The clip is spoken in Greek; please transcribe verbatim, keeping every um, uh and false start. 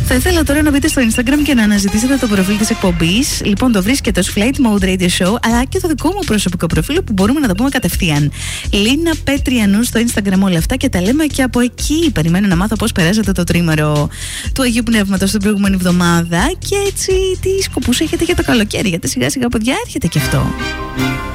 Θα ήθελα τώρα να μπείτε στο Instagram και να αναζητήσετε το προφίλ της εκπομπής. Λοιπόν, το βρίσκεται ως Flight Mode Radio Show, αλλά και το δικό μου προσωπικό προφίλ που μπορούμε να τα πούμε κατευθείαν. Λίνα Πέτριανού στο Instagram, όλα αυτά, και τα λέμε και από εκεί. Περιμένω να μάθω πώς περάσατε το τρίμερο του Αγίου Πνεύματος την προηγούμενη εβδομάδα και έτσι τι σκοπούς έχετε για το καλοκαίρι. Γιατί σιγά σιγά, παιδιά, έρχεται και αυτό.